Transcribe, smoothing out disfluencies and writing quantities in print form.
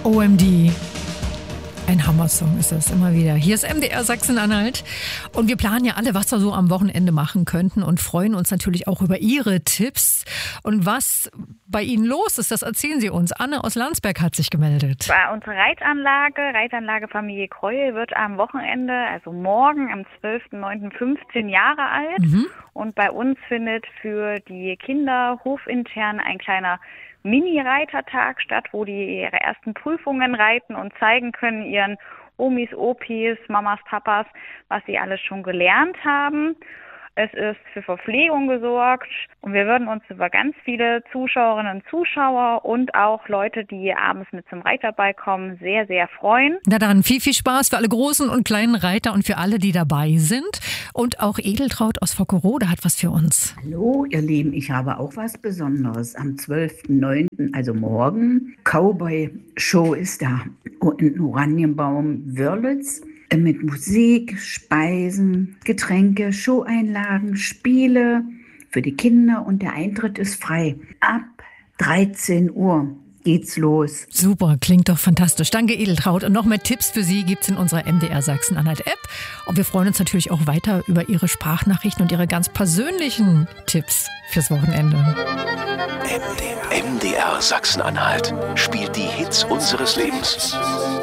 OMD. Ein Hammersong ist das immer wieder. Hier ist MDR Sachsen-Anhalt und wir planen ja alle, was wir so am Wochenende machen könnten und freuen uns natürlich auch über Ihre Tipps. Und was bei Ihnen los ist, das erzählen Sie uns. Anne aus Landsberg hat sich gemeldet. Bei unserer Reitanlage Familie Kreuel wird am Wochenende, also morgen am 12.09. 15 Jahre alt. Und bei uns findet für die Kinder hofintern ein kleiner Mini-Reitertag statt, wo die ihre ersten Prüfungen reiten und zeigen können ihren Omis, Opis, Mamas, Papas, was sie alles schon gelernt haben. Es ist für Verpflegung gesorgt und wir würden uns über ganz viele Zuschauerinnen und Zuschauer und auch Leute, die abends mit zum Reiterball kommen, sehr, sehr freuen. Na dann viel Spaß für alle großen und kleinen Reiter und für alle, die dabei sind. Und auch Edeltraud aus Vockerode hat was für uns. Hallo ihr Lieben, ich habe auch was Besonderes. Am 12.09., also morgen, Cowboy-Show ist da in Oranienbaum Wörlitz. Mit Musik, Speisen, Getränke, Showeinlagen, Spiele für die Kinder und der Eintritt ist frei. Ab 13 Uhr geht's los. Super, klingt doch fantastisch. Danke Edeltraud. Und noch mehr Tipps für Sie gibt's in unserer MDR Sachsen-Anhalt App. Und wir freuen uns natürlich auch weiter über Ihre Sprachnachrichten und Ihre ganz persönlichen Tipps fürs Wochenende. MDR Sachsen-Anhalt spielt die Hits unseres Lebens.